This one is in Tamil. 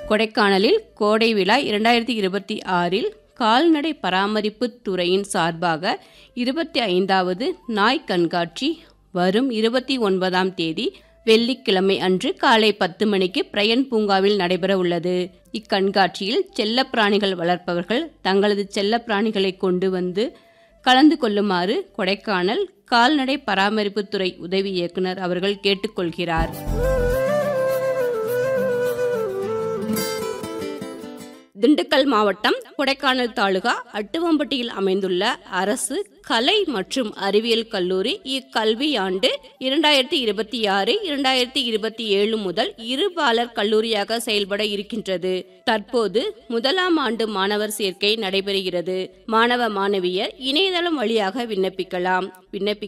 கொடைக்கானலில் கோடை விழா 2026இல் கால்நடை பராமரிப்பு துறையின் சார்பாக 25வது நாய் கண்காட்சி வரும் 29ஆம் தேதி வெள்ளிக்கிழமை அன்று காலை 10 மணிக்கு பிரயன் பூங்காவில் நடைபெற உள்ளது. இக்கண்காட்சியில் செல்லப்பிராணிகள் வளர்ப்பவர்கள் தங்களது செல்லப்பிராணிகளை கொண்டு வந்து கலந்து கொள்ளுமாறு கொடைக்கானல் கால்நடை பராமரிப்புத்துறை உதவி இயக்குனர் அவர்கள் கேட்டுக்கொள்கிறார். திண்டுக்கல் மாவட்டம் கொடைக்கானல் தாலுகா அட்டுவம்பட்டியில் அமைந்துள்ள அரசு கலை மற்றும் அறிவியல் கல்லூரி இக்கல்வியாண்டு 2026-2027 முதல் இருபாலர் கல்லூரியாக செயல்பட இருக்கின்றது. தற்போது 1ஆம் ஆண்டு மாணவர் சேர்க்கை நடைபெறுகிறது. மாணவ மாணவியர் இணையதளம் வழியாக விண்ணப்பிக்கலாம்.